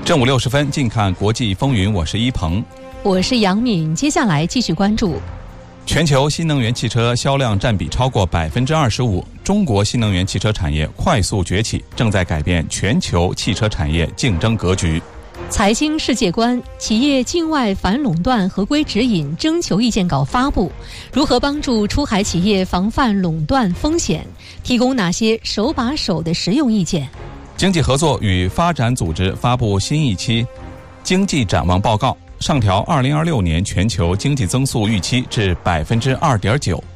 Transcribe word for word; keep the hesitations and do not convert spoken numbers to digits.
正午六十分，近看国际风云，我是一鹏， 我是杨敏。接下来继续关注。 全球新能源汽车销量占比超过百分之二十五，中国新能源汽车产业快速崛起，正在改变全球汽车产业竞争格局。 财经世界观，企业境外反垄断合规指引征求意见稿发布，如何帮助出海企业防范垄断风险？提供哪些手把手的实用意见？ 经济合作与发展组织发布新一期经济展望报告，上调二零二六年全球经济增速预期至百分之二点九。